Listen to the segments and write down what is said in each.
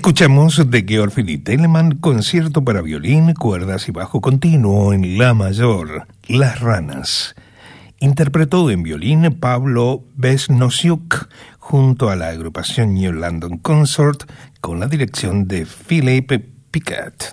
Escuchamos de Georg Philipp Telemann, concierto para violín, cuerdas y bajo continuo en la mayor, Las Ranas. Interpretó en violín Pablo Besnosiuk junto a la agrupación New London Consort con la dirección de Philippe Piquet.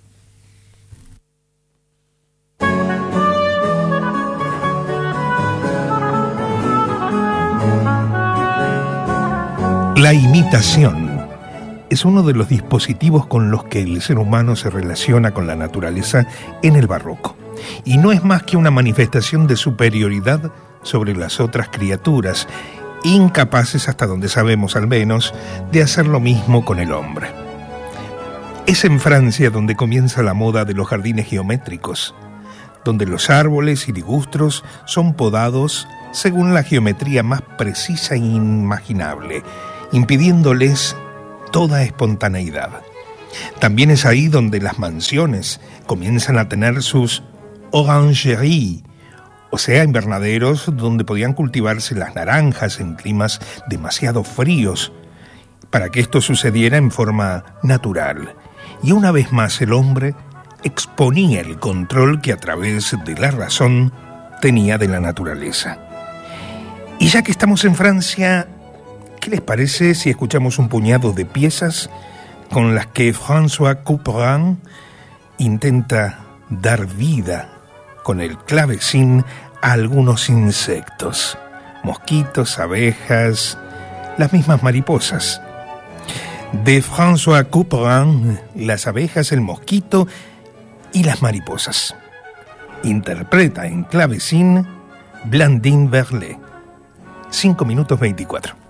La imitación es uno de los dispositivos con los que el ser humano se relaciona con la naturaleza en el barroco, y no es más que una manifestación de superioridad sobre las otras criaturas, incapaces, hasta donde sabemos al menos, de hacer lo mismo con el hombre. Es en Francia donde comienza la moda de los jardines geométricos, donde los árboles y ligustros son podados según la geometría más precisa e inimaginable, impidiéndoles toda espontaneidad. También es ahí donde las mansiones comienzan a tener sus orangeries, o sea, invernaderos donde podían cultivarse las naranjas en climas demasiado fríos, para que esto sucediera en forma natural. Y una vez más el hombre exponía el control que a través de la razón tenía de la naturaleza. Y ya que estamos en Francia, ¿qué les parece si escuchamos un puñado de piezas con las que François Couperin intenta dar vida con el clavecín a algunos insectos? Mosquitos, abejas, las mismas mariposas. De François Couperin, las abejas, el mosquito y las mariposas. Interpreta en clavecín Blandine Verlet. 5 minutos 24.